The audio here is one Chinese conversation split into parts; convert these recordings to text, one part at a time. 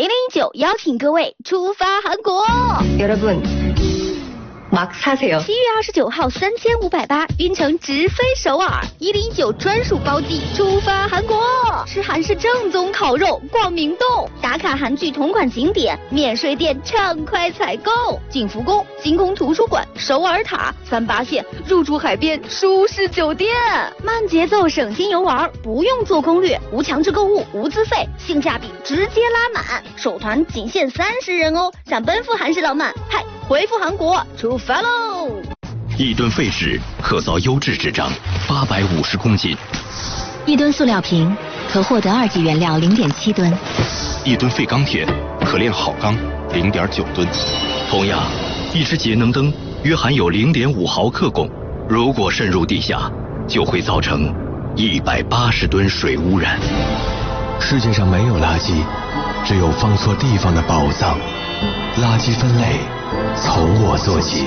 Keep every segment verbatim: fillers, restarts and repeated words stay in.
零零一九邀请各位出发韩国。 여러분 막 사세요。 七月二十九号，三千五百八，晕乘直飞首尔，一零一九专属包机出发韩国，吃韩式正宗烤肉，逛明洞，打卡韩剧同款景点，免税店畅快采购，景福宫、星空图书馆、首尔塔、三八线，入住海边舒适酒店，慢节奏省心游玩，不用做攻略，无强制购物，无资费，性价比直接拉满，首团仅限三十人哦，想奔赴韩式浪漫，嗨！回复韩国出发喽！ 一吨废纸可造优质纸张八百五十公斤， 一吨塑料瓶可获得二级原料零点七吨， 一吨废钢铁可炼好钢零点九吨。同样，一只节能灯约含有零点五毫克汞，如果渗入地下，就会造成一百八十吨水污染。 世界上没有垃圾，只有放错地方的宝藏。垃圾分类从我做起。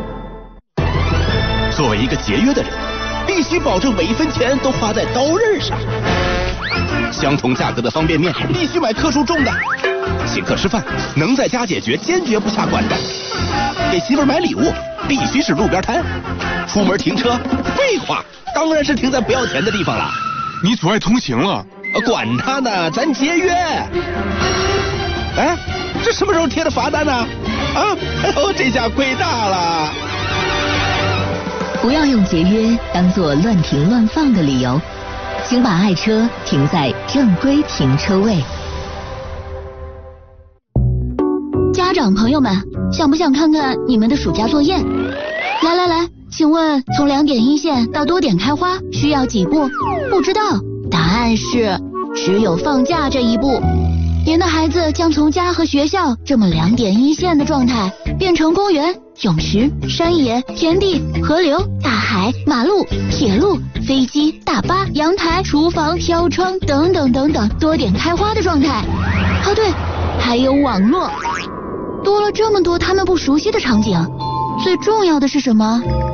作为一个节约的人，必须保证每一分钱都花在刀刃上。相同价格的方便面，必须买克数重的。请客吃饭，能在家解决，坚决不下馆子。给媳妇买礼物，必须是路边摊。出门停车，废话，当然是停在不要钱的地方了。 你阻碍通行了。 管他呢，咱节约。哎，这什么时候贴的罚单呢？啊，哎呦，这下亏大了。 不要用节约当作乱停乱放的理由，请把爱车停在正规停车位。 家长朋友们，想不想看看你们的暑假作业？来来来，请问从两点一线到多点开花需要几步？不知道，答案是只有放假这一步。您的孩子将从家和学校这么两点一线的状态，变成公园、泳池、山野、田地、河流、大海、马路、铁路、飞机、大巴、阳台、厨房、飘窗等等等等多点开花的状态。哦对，还有网络。多了这么多他们不熟悉的场景，最重要的是什么？